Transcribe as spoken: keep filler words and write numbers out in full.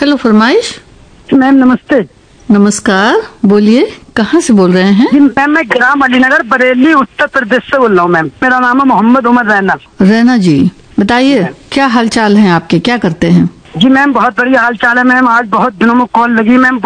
Hello फरमाइश। Ma'am नमस्ते। नमस्कार, बोलिए कहाँ से बोल रहे हैं? जी मैम, मैं ग्राम अलीनगर बरेली उत्तर प्रदेश से बोल रहा हूँ मैम। मेरा नाम है मोहम्मद उमर रैना। रैना जी, बताइए क्या हाल चाल है आपके, क्या करते हैं? जी मैम बहुत बढ़िया हाल चाल है मैम। आज बहुत दिनों में कॉल लगी मैम।